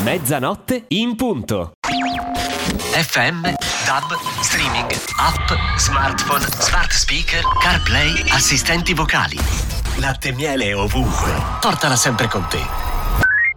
Mezzanotte in punto. FM, DAB, streaming, app, smartphone, smart speaker, CarPlay, assistenti vocali. Latte e miele ovunque. Portala sempre con te.